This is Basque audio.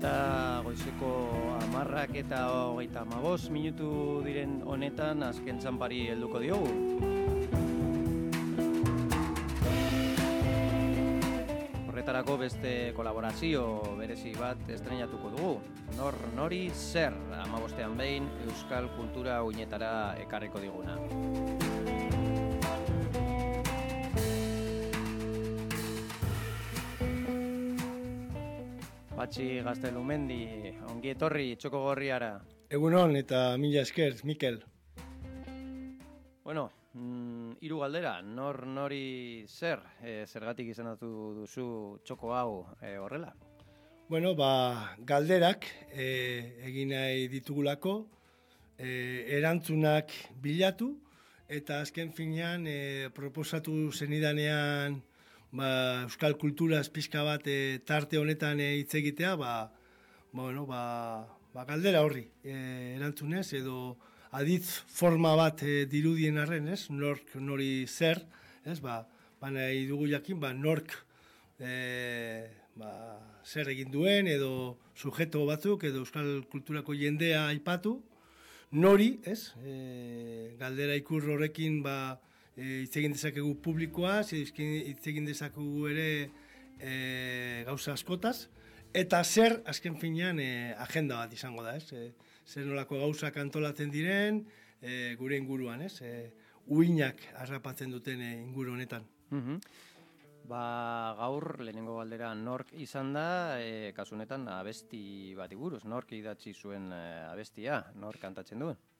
Eta goizeko 10 eta 35 minutu diren honetan azken txanpari helduko diogu. Horretarako beste kolaborazio berezi bat estreinatuko dugu. Nor nori zer 15ean behin euskal kultura uinetara ekarriko diguna. Patxi Gaztelumendi, ongi etorri txoko gorriara. Egunon eta mila esker, Mikel. Bueno, hiru galdera, nor nori zer, zergatik izendatu duzu txoko hau horrela? Bueno, galderak egin nahi ditugulako, erantzunak bilatu, eta azken finean proposatu zenidanean euskal kulturaz pixka bat tarte honetan hitz egitea, galdera horri erantzunez, edo aditz forma bat dirudien arren, ez? Nork nori zer, ez? Nahi dugu jakin, nork zer egin duen, edo sujeto batzuk, edo euskal kulturako jendea aipatu, nori, ez? Galdera ikur horrekin, hitz egin dezakegu publikoaz, hitz egin dezakegu ere gauza askotaz, eta zer, azken finean, agenda bat izango da, ez? Zer nolako gauzak antolatzen diren, gure inguruan, ez? Uinak harrapatzen duten inguru honetan. Gaur, lehenengo galdera nork izan da, kasu honetan abesti bati buruz, nork idatzi zuen abestia, nork kantatzen duen?